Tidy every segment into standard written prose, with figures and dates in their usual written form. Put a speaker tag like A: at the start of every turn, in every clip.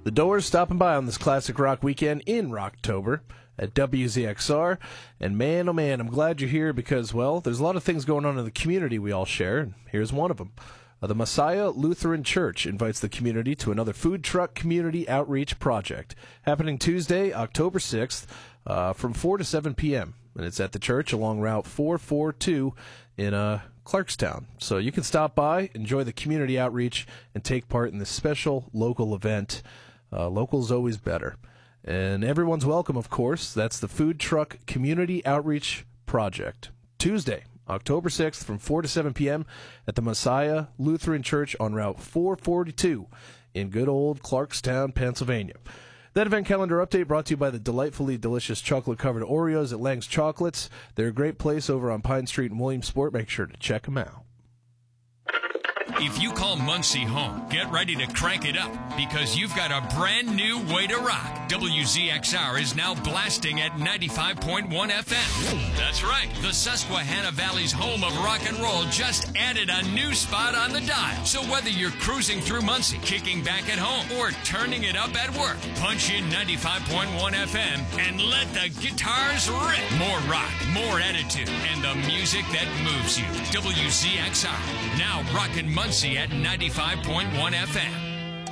A: The Doors stopping by on this classic rock weekend in Rocktober at WZXR. And man, oh man, I'm glad you're here because, well, there's a lot of things going on in the community we all share, and here's one of them. The Messiah Lutheran Church invites the community to another food truck community outreach project happening Tuesday, October 6th from 4 to 7 p.m. And it's at the church along Route 442 in Clarkstown. So you can stop by, enjoy the community outreach, and take part in this special local event. Local's always better. And everyone's welcome, of course. That's the Food Truck Community Outreach Project. Tuesday, October 6th from 4 to 7 p.m. at the Messiah Lutheran Church on Route 442 in good old Clarkstown, Pennsylvania. That event calendar update brought to you by the delightfully delicious chocolate-covered Oreos at Lang's Chocolates. They're a great place over on Pine Street in Williamsport. Make sure to check them out.
B: If you call Muncie home, get ready to crank it up because you've got a brand new way to rock. WZXR is now blasting at 95.1 FM. That's right. The Susquehanna Valley's home of rock and roll just added a new spot on the dial. So whether you're cruising through Muncie, kicking back at home, or turning it up at work, punch in 95.1 FM and let the guitars rip. More rock, more attitude, and the music that moves you. WZXR, now rockin' Muncie at 95.1 FM.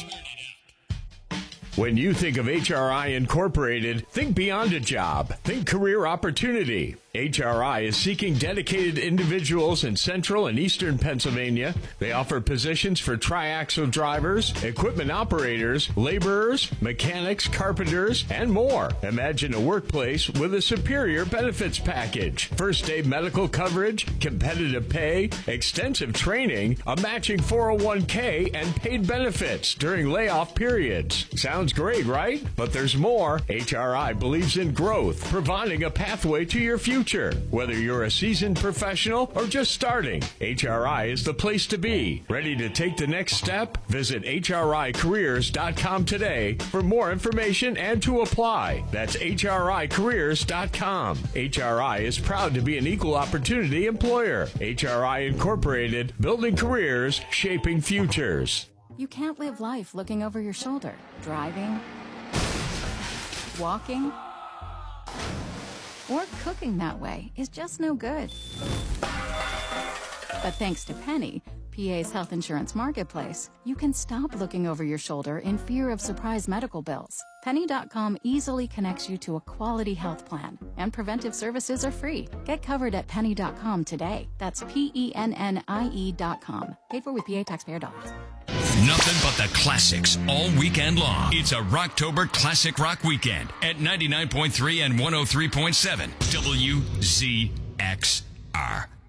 C: When you think of HRI Incorporated, think beyond a job. Think career opportunity. HRI is seeking dedicated individuals in central and eastern Pennsylvania. They offer positions for triaxle drivers, equipment operators, laborers, mechanics, carpenters, and more. Imagine a workplace with a superior benefits package. First day medical coverage, competitive pay, extensive training, a matching 401k, and paid benefits during layoff periods. Sounds great, right? But there's more. HRI believes in growth, providing a pathway to your future. Whether you're a seasoned professional or just starting, HRI is the place to be. Ready to take the next step? Visit HRIcareers.com today for more information and to apply. That's HRIcareers.com. HRI is proud to be an equal opportunity employer. HRI Incorporated, building careers, shaping futures.
D: You can't live life looking over your shoulder. Driving, walking, or cooking that way is just no good. But thanks to Penny, PA's health insurance marketplace, you can stop looking over your shoulder in fear of surprise medical bills. Penny.com easily connects you to a quality health plan, and preventive services are free. Get covered at Penny.com today. That's PENNIE.com. Paid for with PA taxpayer dollars.
B: Nothing but the classics all weekend long. It's a Rocktober Classic Rock Weekend at 99.3 and 103.7 WZXR.